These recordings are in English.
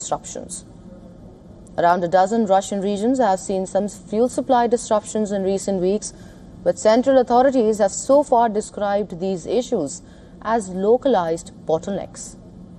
disruptions. Around a dozen Russian regions have seen some fuel supply disruptions in recent weeks, but central authorities have so far described these issues as localized bottlenecks.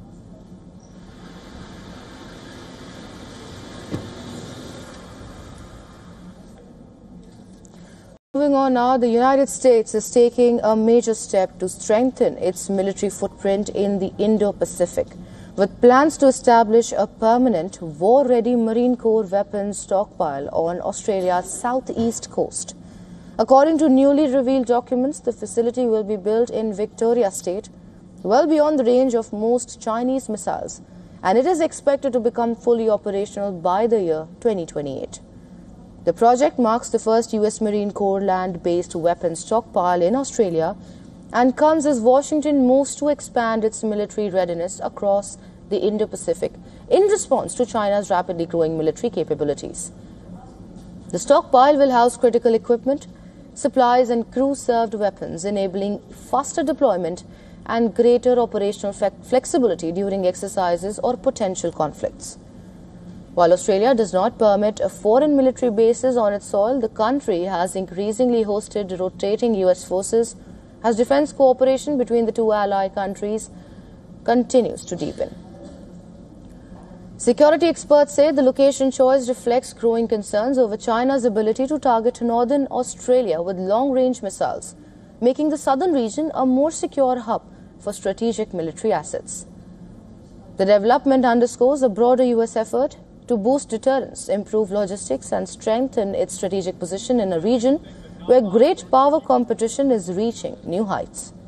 Moving on now, the United States is taking a major step to strengthen its military footprint in the Indo-Pacific, with plans to establish a permanent war-ready Marine Corps weapons stockpile on Australia's southeast coast. According to newly revealed documents, the facility will be built in Victoria State, well beyond the range of most Chinese missiles, and it is expected to become fully operational by the year 2028. The project marks the first U.S. Marine Corps land-based weapons stockpile in Australia and comes as Washington moves to expand its military readiness across the Indo-Pacific in response to China's rapidly growing military capabilities. The stockpile will house critical equipment, supplies and crew-served weapons, enabling faster deployment and greater operational flexibility during exercises or potential conflicts. While Australia does not permit foreign military bases on its soil, the country has increasingly hosted rotating U.S. forces as defense cooperation between the two ally countries continues to deepen. Security experts say the location choice reflects growing concerns over China's ability to target northern Australia with long-range missiles, making the southern region a more secure hub for strategic military assets. The development underscores a broader U.S. effort to boost deterrence, improve logistics and strengthen its strategic position in a region where great power competition is reaching new heights.